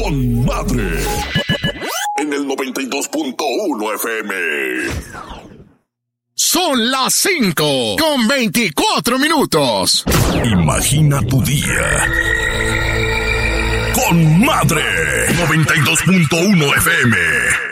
con madre. En el 92.1 FM. Son las 5:24. Imagina tu día. Con madre. 92.1 FM.